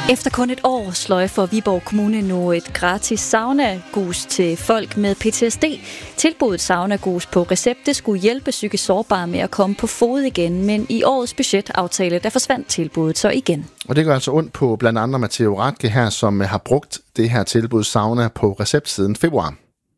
Efter kun et år sløjfer Viborg Kommune nu et gratis saunagus til folk med PTSD. Tilbuddet saunagus på recept skulle hjælpe psykisk sårbare med at komme på fod igen, men i årets budgetaftale der forsvandt tilbuddet så igen. Og det gør altså ondt på blandt andre Matteo Ratke her, som har brugt det her tilbud sauna på recept siden februar.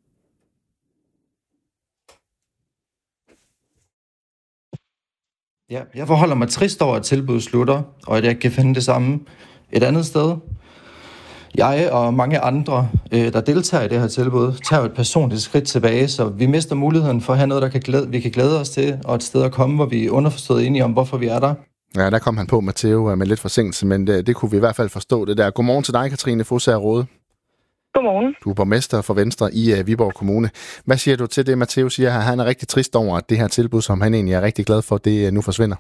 Ja, jeg forholder mig trist over, at tilbuddet slutter, og at jeg kan finde det samme et andet sted. Jeg og mange andre, der deltager i det her tilbud, tager et personligt skridt tilbage, så vi mister muligheden for at have noget, vi kan glæde os til, og et sted at komme, hvor vi er underforstået enige om, hvorfor vi er der. Ja, der kom han på, Matteo, med lidt forsinkelse, men det kunne vi i hvert fald forstå det der. Godmorgen til dig, Katrine Fosager Rode. Godmorgen. Du er borgmester for Venstre i Viborg Kommune. Hvad siger du til det, Matteo siger her? Han er rigtig trist over, at det her tilbud, som han egentlig er rigtig glad for, det nu forsvinder.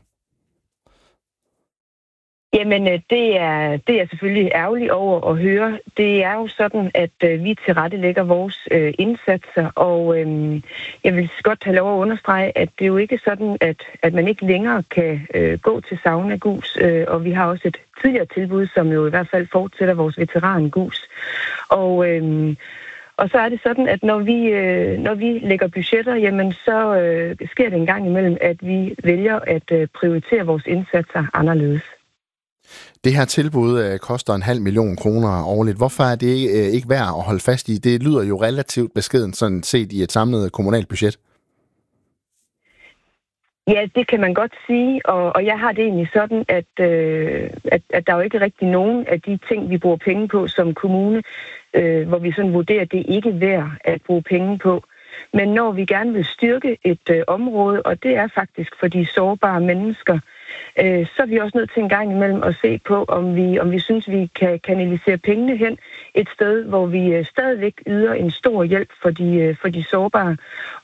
Jamen, det er selvfølgelig ærgerligt over at høre. Det er jo sådan, at vi tilrettelægger vores indsatser, og jeg vil godt have lov at understrege, at det er jo ikke sådan, at man ikke længere kan gå til saunagus, og vi har også et tidligere tilbud, som jo i hvert fald fortsætter vores veterangus. Og så er det sådan, at når vi lægger budgetter, jamen så sker det en gang imellem, at vi vælger at prioritere vores indsatser anderledes. Det her tilbud koster 500.000 kroner årligt. Hvorfor er det ikke værd at holde fast i? Det lyder jo relativt beskedent sådan set i et samlet kommunalt budget. Ja, det kan man godt sige, og jeg har det egentlig sådan, at der er jo ikke rigtig nogen af de ting, vi bruger penge på som kommune, hvor vi sådan vurderer, at det ikke er værd at bruge penge på. Men når vi gerne vil styrke et område, og det er faktisk for de sårbare mennesker, så er vi også nødt til en gang imellem at se på, om vi synes, vi kan kanalisere pengene hen et sted, hvor vi stadigvæk yder en stor hjælp for de sårbare.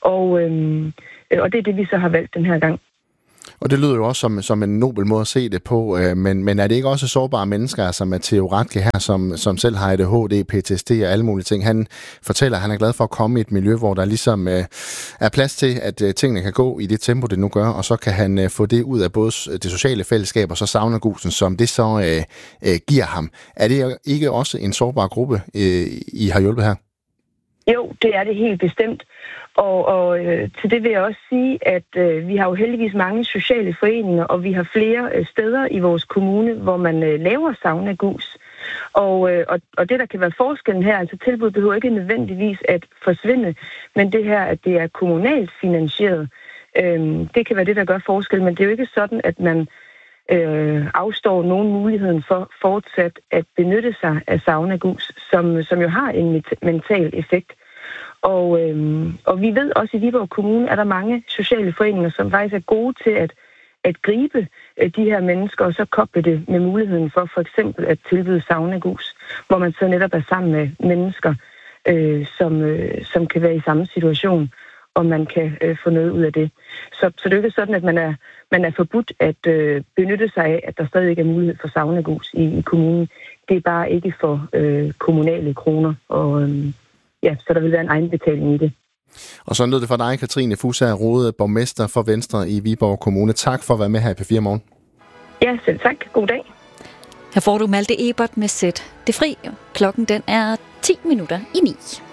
Og det er det, vi så har valgt den her gang. Og det lyder jo også som en nobel måde at se det på, men er det ikke også sårbare mennesker, altså Matteo Ratke her, som selv har ADHD, PTSD og alle mulige ting? Han fortæller, at han er glad for at komme i et miljø, hvor der ligesom er plads til, at tingene kan gå i det tempo, det nu gør, og så kan han få det ud af både det sociale fællesskab og så saunagusen, som det så giver ham. Er det ikke også en sårbar gruppe, I har hjulpet her? Jo, det er det helt bestemt. Og til det vil jeg også sige, at vi har jo heldigvis mange sociale foreninger, og vi har flere steder i vores kommune, hvor man laver saunagus. Og det, der kan være forskellen her, altså tilbud behøver ikke nødvendigvis at forsvinde, men det her, at det er kommunalt finansieret, det kan være det, der gør forskel, men det er jo ikke sådan, at man afstår nogen muligheden for fortsat at benytte sig af saunagus, som jo har en mental effekt. Og vi ved også i Viborg Kommune, at der er mange sociale foreninger, som faktisk er gode til at gribe de her mennesker, og så koble det med muligheden for eksempel at tilbyde saunagus, hvor man så netop er sammen med mennesker, som kan være i samme situation, og man kan få noget ud af det. Så det er ikke sådan, at man er forbudt at benytte sig af, at der stadig er mulighed for saunagus i kommunen. Det er bare ikke for kommunale kroner, og så der vil være en egenbetaling i det. Og så lød det for dig, Katrine Fosager Rode, borgmester for Venstre i Viborg Kommune. Tak for at være med her i P4 Morgen. Ja, selv tak. God dag. Her får du Malte Ebert med Sæt det fri. Klokken den er 10 minutter i 9.